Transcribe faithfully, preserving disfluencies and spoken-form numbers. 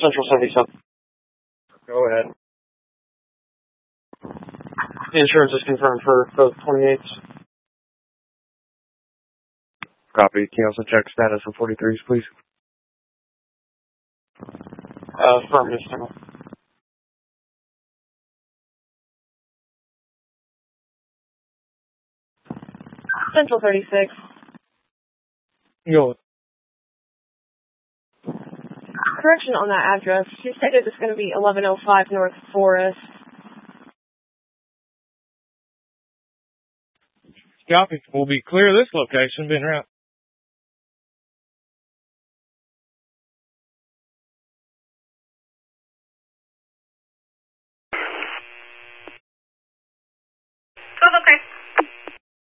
Central seventy-seven. Go ahead. Insurance is confirmed for both twenty-eights. Copy. Can you also check status of forty-threes, please? Uh, affirmative, General. Central thirty-six. Go. Correction on that address. She stated it's going to be eleven oh five North Forest. Copy. We'll be clear of this location. Been route.